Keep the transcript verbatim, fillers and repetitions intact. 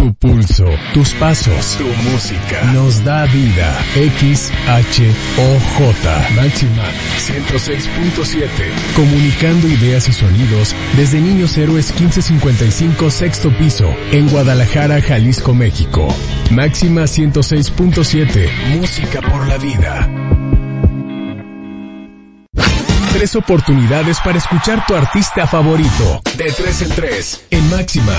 Tu pulso, tus pasos, tu música nos da vida. X H O J Máxima ciento seis punto siete. Comunicando ideas y sonidos desde Niños Héroes quince cincuenta y cinco sexto piso en Guadalajara, Jalisco, México. Máxima ciento seis punto siete. Música por la vida. Tres oportunidades para escuchar tu artista favorito. De tres en tres. En Máxima.